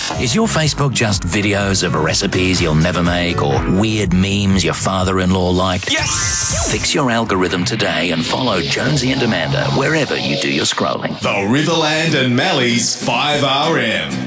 Is your Facebook just videos of recipes you'll never make or weird memes your father-in-law liked? Yes! Fix your algorithm today and follow Jonesy and Amanda wherever you do your scrolling. The Riverland and Mally's 5RM.